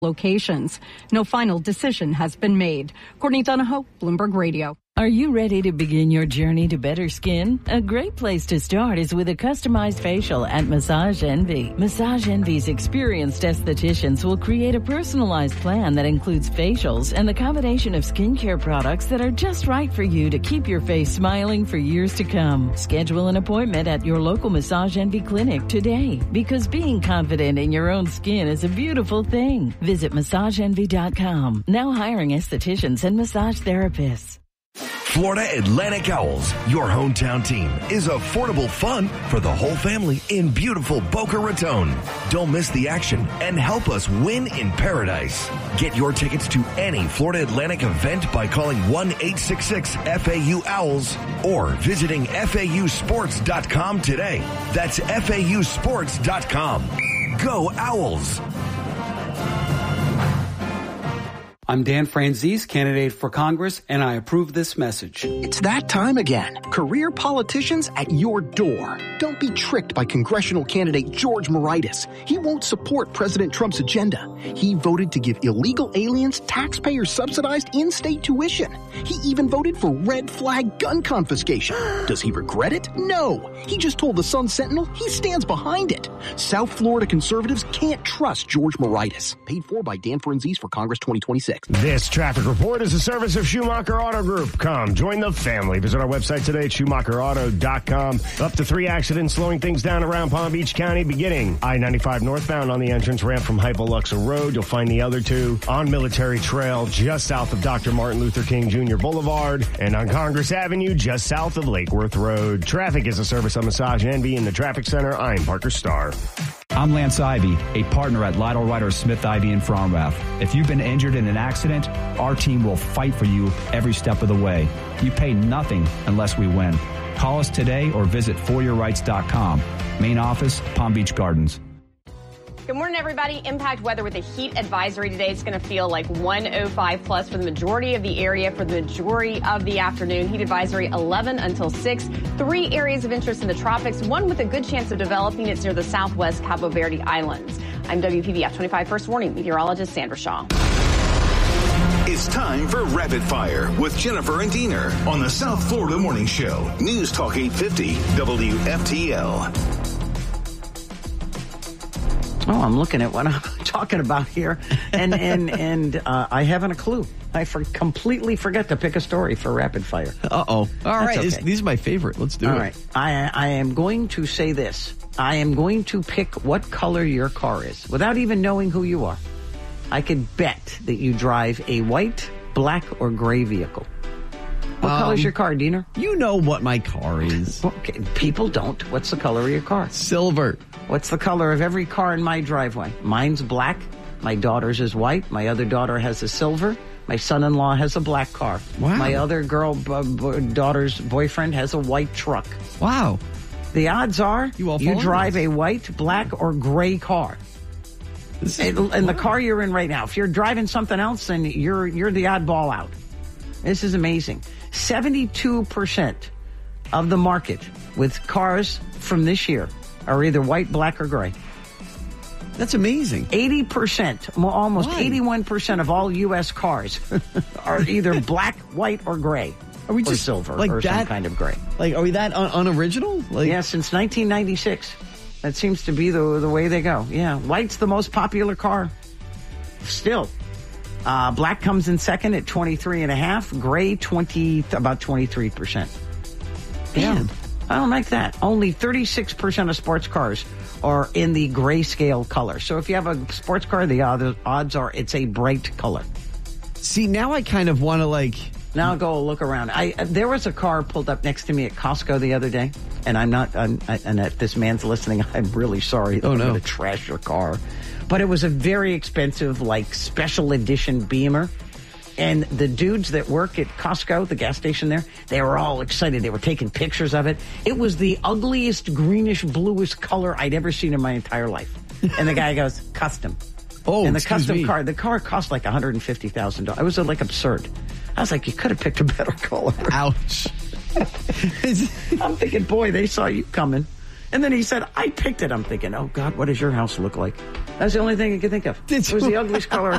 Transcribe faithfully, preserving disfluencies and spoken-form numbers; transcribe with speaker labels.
Speaker 1: locations. No final decision has been made. Courtney Donahoe, Bloomberg Radio.
Speaker 2: Are you ready to begin your journey to better skin? A great place to start is with a customized facial at Massage Envy. Massage Envy's experienced estheticians will create a personalized plan that includes facials and the combination of skincare products that are just right for you to keep your face smiling for years to come. Schedule an appointment at your local Massage Envy clinic today, because being confident in your own skin is a beautiful thing. Visit massage envy dot com. Now hiring estheticians and massage therapists.
Speaker 3: Florida Atlantic Owls, your hometown team, is affordable fun for the whole family in beautiful Boca Raton. Don't miss the action and help us win in paradise. Get your tickets to any Florida Atlantic event by calling one eight six six F A U Owls or visiting F A U sports dot com today. That's F A U sports dot com. Go Owls!
Speaker 4: I'm Dan Franzese, candidate for Congress, and I approve this message.
Speaker 5: It's that time again. Career politicians at your door. Don't be tricked by congressional candidate George Moraitis. He won't support President Trump's agenda. He voted to give illegal aliens taxpayer-subsidized in-state tuition. He even voted for red flag gun confiscation. Does he regret it? No. He just told the Sun Sentinel he stands behind it. South Florida conservatives can't trust George Moraitis. Paid for by Dan Franzese for Congress twenty twenty-six.
Speaker 6: This traffic report is a service of Schumacher Auto Group. Come, join the family. Visit our website today at schumacher auto dot com. Up to three accidents slowing things down around Palm Beach County, beginning I ninety-five northbound on the entrance ramp from Hypoluxo Road. You'll find the other two on Military Trail just south of Doctor Martin Luther King Junior Boulevard, and on Congress Avenue just south of Lake Worth Road. Traffic is a service of Massage Envy in the Traffic Center. I'm Parker Starr.
Speaker 7: I'm Lance Ivy, a partner at Lytle Ryder Smith Ivy and Fromrath. If you've been injured in an accident, our team will fight for you every step of the way. You pay nothing unless we win. Call us today or visit for your rights dot com. Main office, Palm Beach Gardens.
Speaker 8: Good morning, everybody. Impact weather with a heat advisory today. It's going to feel like one oh five plus for the majority of the area for the majority of the afternoon. Heat advisory eleven until six. Three areas of interest in the tropics, one with a good chance of developing. It's near the southwest Cabo Verde Islands. I'm W P B F twenty-five First Warning meteorologist Sandra Shaw.
Speaker 9: It's time for Rapid Fire with Jennifer and Diener on the South Florida Morning Show. News Talk eight fifty W F T L.
Speaker 10: Oh, I'm looking at what I'm talking about here, and and and uh, I haven't a clue. I for, completely forget to pick a story for Rapid Fire.
Speaker 11: Uh oh! All
Speaker 10: That's
Speaker 11: right,
Speaker 10: okay.
Speaker 11: this, these are my favorite. Let's do
Speaker 10: All
Speaker 11: it.
Speaker 10: All right, I I am going to say this. I am going to pick what color your car is without even knowing who you are. I could bet that you drive a white, black, or gray vehicle. What
Speaker 11: um,
Speaker 10: color is your car, Diener?
Speaker 11: You know what my car is.
Speaker 10: Okay, people don't. What's the color of your car?
Speaker 11: Silver.
Speaker 10: What's the color of every car in my driveway? Mine's black. My daughter's is white. My other daughter has a silver. My son-in-law has a black car.
Speaker 11: Wow.
Speaker 10: My other girl b- b- daughter's boyfriend has a white truck.
Speaker 11: Wow.
Speaker 10: The odds are
Speaker 11: you, all
Speaker 10: you drive a white, black, or gray car.
Speaker 11: This
Speaker 10: and, and the car you're in right now, if you're driving something else, then you're you're the oddball out. This is amazing. seventy-two percent of the market with cars from this year are either white, black, or gray.
Speaker 11: That's amazing.
Speaker 10: eighty percent, almost
Speaker 11: Why?
Speaker 10: eighty-one percent of all U S cars are either black, white, or gray.
Speaker 11: Are we
Speaker 10: or
Speaker 11: just
Speaker 10: silver
Speaker 11: like
Speaker 10: or
Speaker 11: that,
Speaker 10: some kind of gray.
Speaker 11: Like, are we that un- unoriginal? Like,
Speaker 10: yeah, since nineteen ninety-six. That seems to be the the way they go. Yeah, white's the most popular car. Still. Uh, black comes in second at twenty-three and a half. Gray, twenty, about twenty-three percent.
Speaker 11: Man.
Speaker 10: Yeah, I don't like that. Only thirty-six percent of sports cars are in the grayscale color. So if you have a sports car, the odds, odds are it's a bright color.
Speaker 11: See, now I kind of want to like...
Speaker 10: Now go look around. I uh, there was a car pulled up next to me at Costco the other day, and I'm not. I'm, I, and if this man's listening, I'm really sorry that
Speaker 11: oh,
Speaker 10: I'm
Speaker 11: no.
Speaker 10: going to trash your car. But it was a very expensive, like special edition Beamer, and the dudes that work at Costco, the gas station there, they were all excited. They were taking pictures of it. It was the ugliest greenish bluish color I'd ever seen in my entire life. And the guy goes, custom.
Speaker 11: Oh,
Speaker 10: and the
Speaker 11: excuse
Speaker 10: custom
Speaker 11: me.
Speaker 10: car, the car cost like one hundred fifty thousand dollars. It was uh, like absurd. I was like, you could have picked a better color.
Speaker 11: Ouch.
Speaker 10: I'm thinking, boy, they saw you coming. And then he said, I picked it. I'm thinking, oh, God, what does your house look like? That's the only thing I could think of. It was the ugliest color